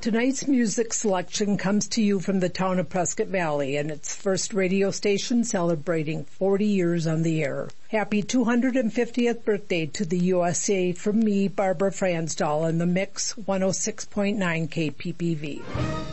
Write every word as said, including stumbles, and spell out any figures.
Tonight's music selection comes to you from the town of Prescott Valley and its first radio station celebrating forty years on the air. Happy two hundred fiftieth birthday to the U S A from me, Barbara Fransdahl, in the Mix one oh six point nine K P P V.